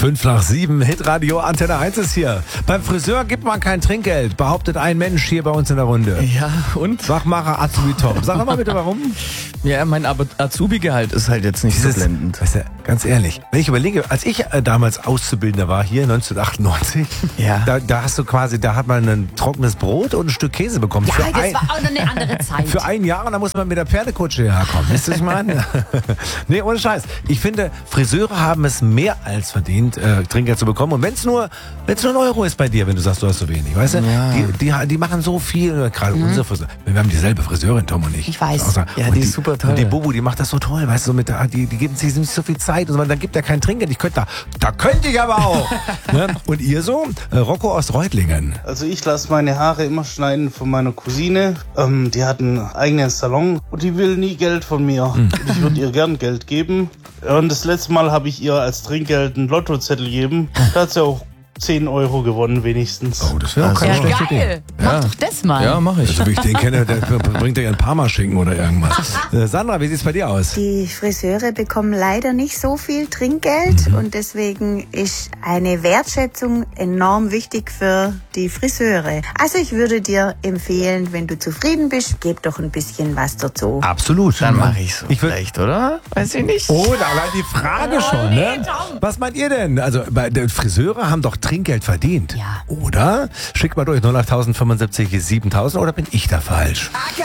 5:05, Hitradio Antenne 1 ist hier. Beim Friseur gibt man kein Trinkgeld, behauptet ein Mensch hier bei uns in der Runde. Ja, und? Fachmacher Azubi Tom. Sag doch mal bitte, warum? Ja, mein Azubi-Gehalt ist halt jetzt nicht so blendend. Weißt du, ganz ehrlich, wenn ich überlege, als ich damals Auszubildender war, hier 1998, Ja. da hast du quasi, da hat man ein trockenes Brot und ein Stück Käse bekommen. Ja, das war auch noch eine andere Zeit. Für ein Jahr und dann muss man mit der Pferdekutsche herkommen. Weißt du, was ich meine? Nee, ohne Scheiß. Ich finde, Friseure haben es mehr als verdient, Trinkgeld zu bekommen. Und wenn es nur ein Euro ist bei dir, wenn du sagst, du hast so wenig, weißt du? Ja. Die machen so viel, gerade unsere Friseure. Wir haben dieselbe Friseurin, Tom und ich. Ich weiß. Außer, Ja, und die ist super toll. Und die Bubu, die macht das so toll, weißt du, die geben sich nicht so viel Zeit und so, dann gibt er kein Trinkgeld. Da könnte ich aber auch. Ne? Und ihr so? Rocco aus Reutlingen. Also ich lasse meine Haare immer schneiden von meiner Cousine. Die hat einen eigenen Salon und die will nie Geld von mir. Und ich würde ihr gern Geld geben. Und das letzte Mal habe ich ihr als Trinkgeld einen Lottozettel gegeben. Da hat sie auch 10 Euro gewonnen wenigstens. Oh, das wäre auch keine Ja, schlechte Idee. geil. Mach doch das mal. Ja, mache ich. Also, wie ich den kenne, der bringt ja einen Parmaschinken oder irgendwas. Sandra, wie sieht's bei dir aus? Die Friseure bekommen leider nicht so viel Trinkgeld und deswegen ist eine Wertschätzung enorm wichtig für die Friseure. Also ich würde dir empfehlen, wenn du zufrieden bist, gib doch ein bisschen was dazu. Absolut. Dann mache ich so Ich würd- vielleicht, oder? Weiß ich nicht. Oh, da allein die Frage schon, ne? Was meint ihr denn? Also, die Friseure haben doch Trinkgeld verdient. Ja. Oder? Schickt mal durch 08075 7000 oder bin ich da falsch?